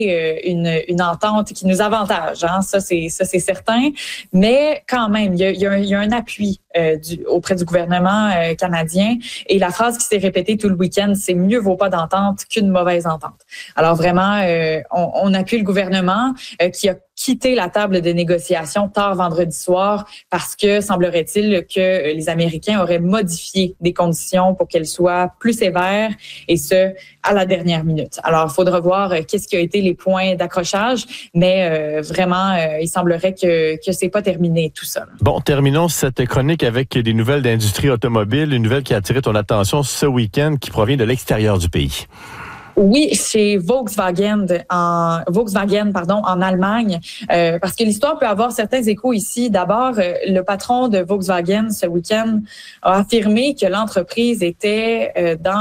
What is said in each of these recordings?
une entente qui nous avantage, hein, ça c'est certain, mais quand même, il y a un appui auprès du gouvernement canadien, et la phrase qui s'est répétée tout le week-end, c'est mieux vaut pas d'entente qu'une mauvaise entente. Alors vraiment, on appuie le gouvernement qui a quitté la table de négociation tard vendredi soir parce que semblerait-il que les Américains auraient modifié des conditions pour qu'elles soient plus sévères, et ce, à la dernière minute. Alors, il faudra voir qu'est-ce qui a été les points d'accrochage, mais vraiment, il semblerait que c'est pas terminé tout ça. Bon, terminons cette chronique avec des nouvelles d'industrie automobile, une nouvelle qui a attiré ton attention ce week-end qui provient de l'extérieur du pays. Oui, chez Volkswagen en Allemagne, parce que l'histoire peut avoir certains échos ici. D'abord, le patron de Volkswagen ce week-end a affirmé que l'entreprise était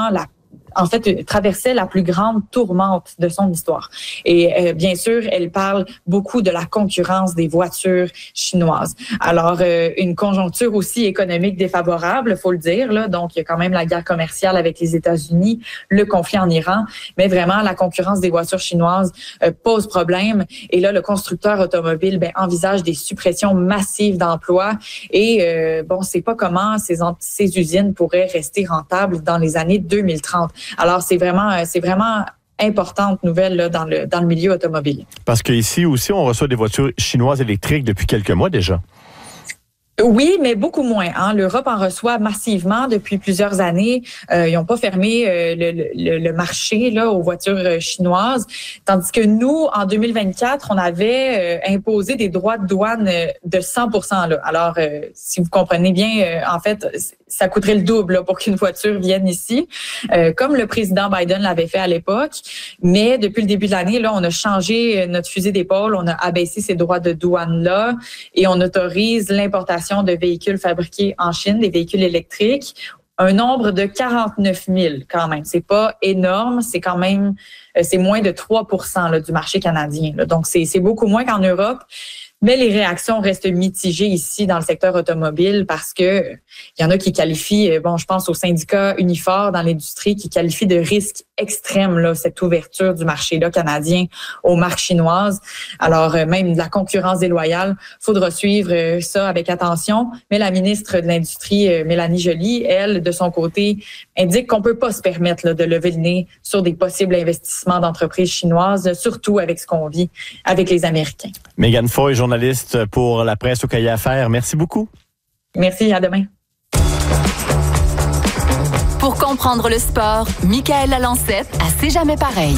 traversait la plus grande tourmente de son histoire. Et bien sûr, elle parle beaucoup de la concurrence des voitures chinoises. Alors, une conjoncture aussi économique défavorable, faut le dire, là. Donc, il y a quand même la guerre commerciale avec les États-Unis, le conflit en Iran, mais vraiment, la concurrence des voitures chinoises pose problème. Et là, le constructeur automobile envisage des suppressions massives d'emplois. Et on ne sait pas comment ces usines pourraient rester rentables dans les années 2030. Alors, c'est vraiment importante nouvelle là, dans le milieu automobile. Parce qu'ici aussi, on reçoit des voitures chinoises électriques depuis quelques mois déjà. Oui, mais beaucoup moins. Hein. L'Europe en reçoit massivement depuis plusieurs années. Ils n'ont pas fermé le marché là aux voitures chinoises, tandis que nous, en 2024, on avait imposé des droits de douane de 100%. Là. Alors, si vous comprenez bien, en fait, ça coûterait le double là, pour qu'une voiture vienne ici, comme le président Biden l'avait fait à l'époque. Mais depuis le début de l'année, là, on a changé notre fusil d'épaule, on a abaissé ces droits de douane-là et on autorise l'importation de véhicules fabriqués en Chine, des véhicules électriques, un nombre de 49 000 quand même. C'est pas énorme, c'est quand même, c'est moins de 3% là, du marché canadien. Là. Donc, c'est beaucoup moins qu'en Europe. Mais les réactions restent mitigées ici dans le secteur automobile parce que il y en a qui qualifient, je pense au syndicat Unifor dans l'industrie qui qualifie de risque extrême là, cette ouverture du marché là canadien aux marques chinoises. Alors même de la concurrence déloyale, faudra suivre ça avec attention. Mais la ministre de l'Industrie, Mélanie Joly, elle, de son côté, indique qu'on peut pas se permettre là, de lever le nez sur des possibles investissements d'entreprises chinoises, surtout avec ce qu'on vit avec les Américains. Megan Foy, journaliste pour la presse au Cahier Affaires. Merci beaucoup. Merci, à demain. Pour comprendre le sport, Michaël Lalancette à C'est jamais pareil.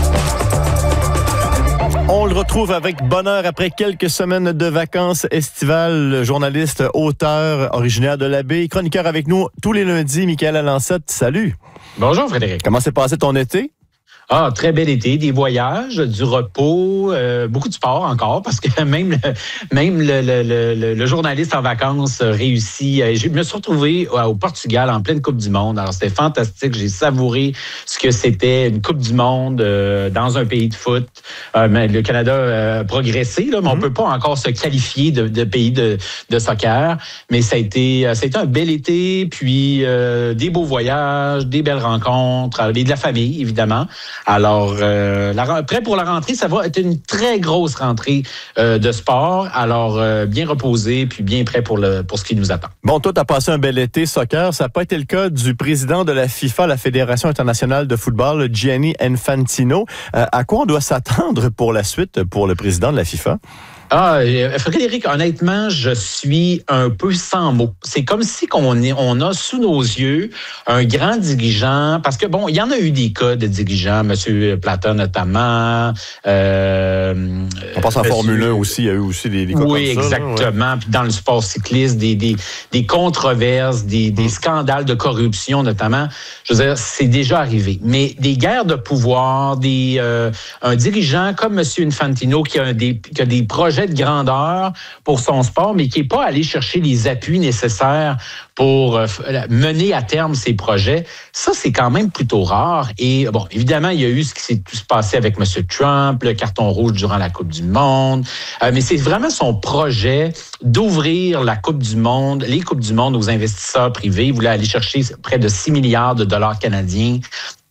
On le retrouve avec bonheur après quelques semaines de vacances estivales. Journaliste, auteur, originaire de la baie, chroniqueur avec nous tous les lundis. Michaël Lalancette, salut. Bonjour Frédéric. Comment s'est passé ton été? Ah, très bel été, des voyages, du repos, beaucoup de sport encore, parce que même le journaliste en vacances réussit. Je me suis retrouvé au Portugal en pleine Coupe du Monde. Alors, c'était fantastique. J'ai savouré ce que c'était une Coupe du Monde dans un pays de foot. Mais le Canada a progressé, là, mais on peut pas encore se qualifier de pays de soccer. Mais ça a été un bel été, puis des beaux voyages, des belles rencontres, et de la famille, évidemment. Alors, prêt pour la rentrée, ça va être une très grosse rentrée de sport. Alors, bien reposé, puis bien prêt pour ce qui nous attend. Bon, toi, tu as passé un bel été soccer. Ça n'a pas été le cas du président de la FIFA, la Fédération internationale de football, Gianni Infantino. À quoi on doit s'attendre pour la suite pour le président de la FIFA? Ah, Frédéric, honnêtement, je suis un peu sans mots. C'est comme si on a sous nos yeux un grand dirigeant, parce que bon, il y en a eu des cas de dirigeants, M. Plata notamment. On pense en Formule 1 aussi, il y a eu aussi des cas comme ça. Oui, exactement. Puis dans le sport cycliste, des controverses, des scandales de corruption notamment. Je veux dire, c'est déjà arrivé. Mais des guerres de pouvoir, un dirigeant comme M. Infantino qui a des projets de grandeur pour son sport, mais qui n'est pas allé chercher les appuis nécessaires pour mener à terme ses projets. Ça, c'est quand même plutôt rare. Et bon, évidemment, il y a eu ce qui s'est passé avec M. Trump, le carton rouge durant la Coupe du Monde. Mais c'est vraiment son projet d'ouvrir la Coupe du Monde, les Coupes du Monde aux investisseurs privés. Il voulait aller chercher près de 6 milliards de dollars canadiens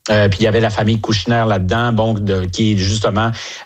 Puis il y avait la famille Kouchner là-dedans, bon, qui est justement